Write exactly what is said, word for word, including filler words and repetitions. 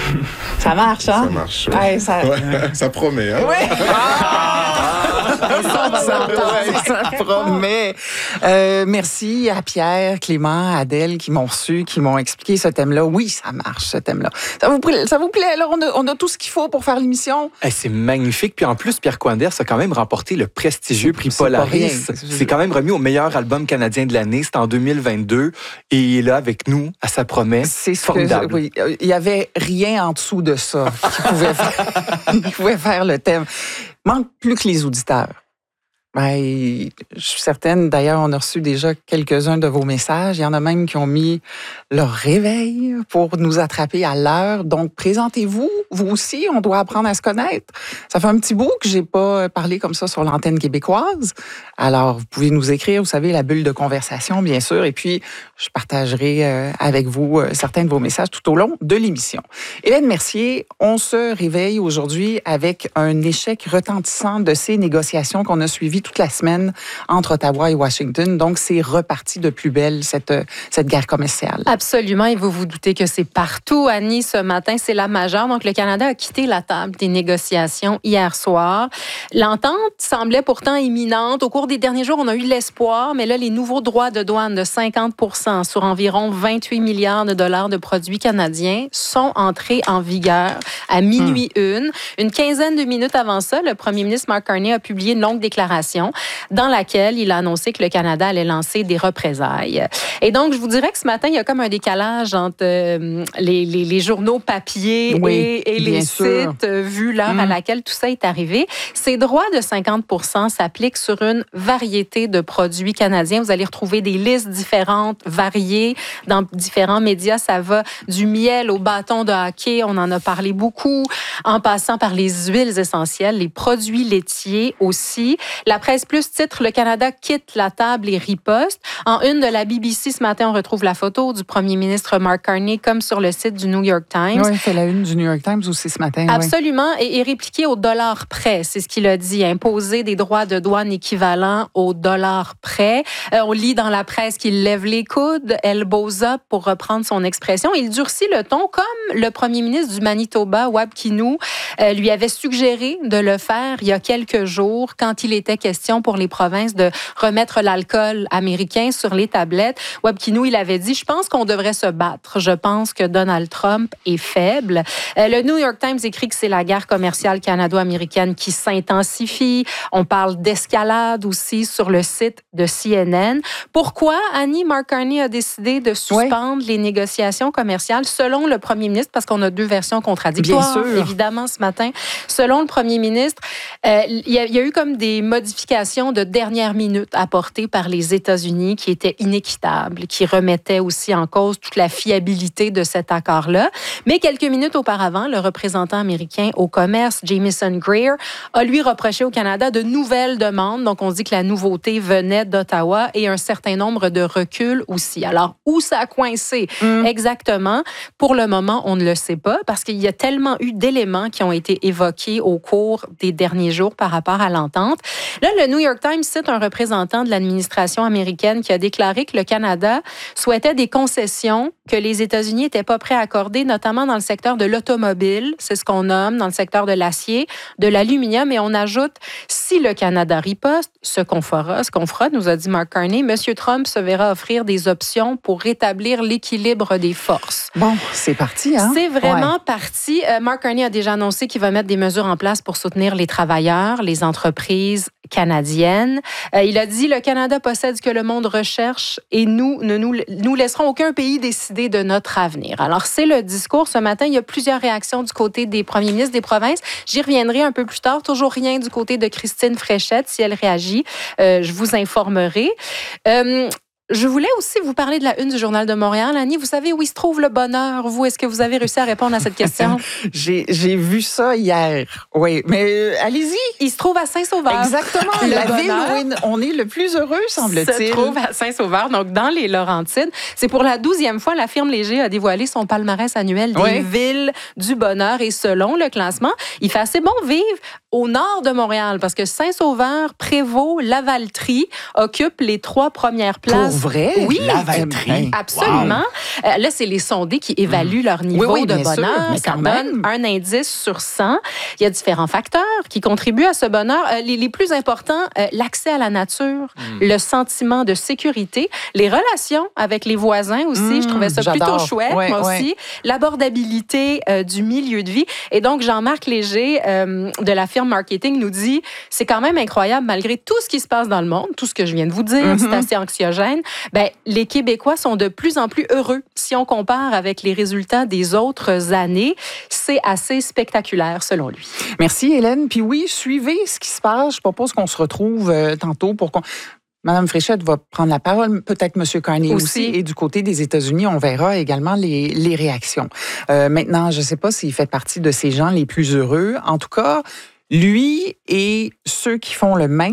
Ça marche, hein? Ça marche. Ouais. Ouais, ça... Ouais, ça promet, hein? Oui! Ça, ça, ça promet. Euh, merci à Pierre, Clément, Adèle qui m'ont reçu, qui m'ont expliqué ce thème-là. Oui, ça marche, ce thème-là. Ça vous plaît? Ça vous plaît? Alors, on a, on a tout ce qu'il faut pour faire l'émission. Hey, c'est magnifique. Puis en plus, Pierre Coenders a quand même remporté le prestigieux prix Polaris. C'est quand même remis au meilleur album canadien de l'année. C'était en deux mille vingt-deux. Et il est là avec nous, à sa promesse. C'est formidable. Que, oui, il n'y avait rien en dessous de ça qui pouvait faire, qui pouvait faire le thème. Manque plus que les auditeurs. Ben, je suis certaine, d'ailleurs, on a reçu déjà quelques-uns de vos messages. Il y en a même qui ont mis leur réveil pour nous attraper à l'heure. Donc, présentez-vous, vous aussi, on doit apprendre à se connaître. Ça fait un petit bout que j'ai pas parlé comme ça sur l'antenne québécoise. Alors, vous pouvez nous écrire, vous savez, la bulle de conversation, bien sûr. Et puis, je partagerai avec vous certains de vos messages tout au long de l'émission. Hélène Mercier, on se réveille aujourd'hui avec un échec retentissant de ces négociations qu'on a suivies toute la semaine entre Ottawa et Washington. Donc, c'est reparti de plus belle, cette, cette guerre commerciale. Absolument. Et vous vous doutez que c'est partout, Annie, ce matin. C'est la majeure. Donc, le Canada a quitté la table des négociations hier soir. L'entente semblait pourtant imminente. Au cours des derniers jours, on a eu l'espoir, mais là, les nouveaux droits de douane de cinquante pour cent sur environ vingt-huit milliards de dollars de produits canadiens sont entrés en vigueur à minuit hum. une. Une quinzaine de minutes avant ça, le premier ministre Mark Carney a publié une longue déclaration dans laquelle il a annoncé que le Canada allait lancer des représailles. Et donc, je vous dirais que ce matin, il y a comme un décalage entre euh, les, les, les journaux papier oui, et, et les sûr. sites, euh, vu l'heure mmh. à laquelle tout ça est arrivé. Ces droits de cinquante pour cent s'appliquent sur une variété de produits canadiens. Vous allez retrouver des listes différentes, variées, dans différents médias. Ça va du miel au bâton de hockey, on en a parlé beaucoup, en passant par les huiles essentielles, les produits laitiers aussi. La Presse Plus titre « Le Canada quitte la table et riposte ». En une de la B B C ce matin, on retrouve la photo du premier ministre Mark Carney comme sur le site du New York Times. Oui, c'est la une du New York Times aussi ce matin. Absolument, oui. et, et répliqué au dollar près, c'est ce qu'il a dit, imposer des droits de douane équivalents au dollar près. Euh, on lit dans la presse qu'il lève les coudes, elbows up pour reprendre son expression. Il durcit le ton comme le premier ministre du Manitoba, Wab Kinew, euh, lui avait suggéré de le faire il y a quelques jours quand il était question pour les provinces de remettre l'alcool américain sur les tablettes. Wab Kinew, il avait dit, je pense qu'on devrait se battre. Je pense que Donald Trump est faible. Euh, le New York Times écrit que c'est la guerre commerciale canado-américaine qui s'intensifie. On parle d'escalade aussi sur le site de C N N. Pourquoi, Annie, Mark Carney a décidé de suspendre oui. les négociations commerciales selon le premier ministre, parce qu'on a deux versions contradictoires, Bien sûr. évidemment, ce matin. Selon le premier ministre, euh, il y a, il y a eu comme des modifications de dernière minute apportées par les États-Unis qui étaient inéquitables, qui remettaient aussi en cause toute la fiabilité de cet accord-là. Mais quelques minutes auparavant, le représentant américain au commerce, Jamieson Greer, a lui reproché au Canada de nouvelles demandes. Donc, on dit que la nouveauté venait d'Ottawa et un certain nombre de reculs aussi. Alors, où ça a coincé mm. exactement? Pour le moment, on ne le sait pas parce qu'il y a tellement eu d'éléments qui ont été évoqués au cours des derniers jours par rapport à l'entente. Là, le New York Times cite un représentant de l'administration américaine qui a déclaré que le Canada souhaitait des concessions que les États-Unis n'étaient pas prêts à accorder, notamment dans le secteur de l'automobile, c'est ce qu'on nomme, dans le secteur de l'acier, de l'aluminium, et on ajoute, si le Canada riposte, ce qu'on fera, ce qu'on fera, nous a dit Mark Carney, M. Trump se verra offrir des options pour rétablir l'équilibre des forces. Bon, c'est parti, hein? C'est vraiment ouais. parti. Euh, Mark Carney a déjà annoncé qu'il va mettre des mesures en place pour soutenir les travailleurs, les entreprises canadiennes. Euh, il a dit, le Canada possède ce que le monde recherche et nous ne nous, nous laisserons aucun pays décider de notre avenir. Alors, c'est le discours. Ce matin, il y a plusieurs réactions du côté des premiers ministres des provinces. J'y reviendrai un peu plus tard. Toujours rien du côté de Christine Fréchette. Si elle réagit, euh, je vous informerai. Euh, Je voulais aussi vous parler de la une du Journal de Montréal. Annie, vous savez où il se trouve le bonheur? Vous, est-ce que vous avez réussi à répondre à cette question? j'ai, j'ai vu ça hier. Oui, mais euh, allez-y. Il se trouve à Saint-Sauveur. Exactement. La ville où on est le plus heureux, semble-t-il. Se trouve à Saint-Sauveur, donc dans les Laurentides. C'est pour la douzième fois, la firme Léger a dévoilé son palmarès annuel des oui. villes du bonheur. Et selon le classement, il fait assez bon vivre au nord de Montréal, parce que Saint-Sauveur, Prévost, Lavaltrie occupent les trois premières places. Pour vrai? Oui. Lavaltrie? Absolument. Wow. Euh, là, c'est les sondés qui évaluent mmh. leur niveau oui, oui, de bonheur. Sûr, mais ça quand donne même. un indice sur cent. Il y a différents facteurs qui contribuent à ce bonheur. Euh, les, les plus importants, euh, l'accès à la nature, mmh. le sentiment de sécurité, les relations avec les voisins aussi. Mmh, je trouvais ça j'adore. plutôt chouette, ouais, moi ouais. aussi. L'abordabilité euh, du milieu de vie. Et donc, Jean-Marc Léger euh, de la firme Marketing nous dit, c'est quand même incroyable, malgré tout ce qui se passe dans le monde, tout ce que je viens de vous dire, mm-hmm. c'est assez anxiogène, ben, les Québécois sont de plus en plus heureux. Si on compare avec les résultats des autres années, c'est assez spectaculaire, selon lui. Merci, Hélène. Puis oui, suivez ce qui se passe. Je propose qu'on se retrouve euh, tantôt pour qu'on... Madame Fréchette va prendre la parole, peut-être M. Carney aussi. aussi. Et du côté des États-Unis, on verra également les, les réactions. Euh, maintenant, je ne sais pas s'il fait partie de ces gens les plus heureux. En tout cas, lui et ceux qui font le même